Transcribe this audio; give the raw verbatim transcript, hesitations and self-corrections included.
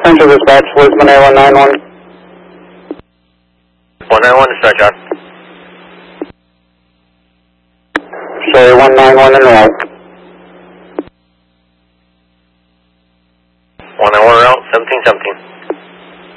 Central Dispatch, Lisbon A one nine one. one nine one, dispatch out. Sorry, one nine one en route. one nine one route, seventeen seventeen.